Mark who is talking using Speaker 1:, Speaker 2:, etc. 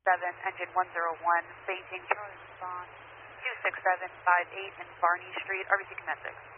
Speaker 1: engine 101, Beijing, Charlie response 26758 in Barney Street, RBC Command 6.